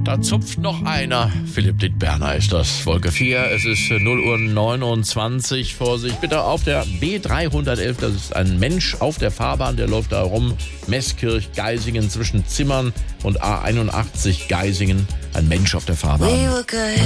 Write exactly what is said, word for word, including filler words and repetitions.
Da zupft noch einer. Philipp Dittberner ist das. Wolke vier, es ist null Uhr neunundzwanzig. Vorsicht bitte auf der B dreihundertelf. Das ist ein Mensch auf der Fahrbahn, der läuft da rum. Meßkirch, Geisingen zwischen Zimmern und A einundachtzig Geisingen. Ein Mensch auf der Fahrbahn. We were good.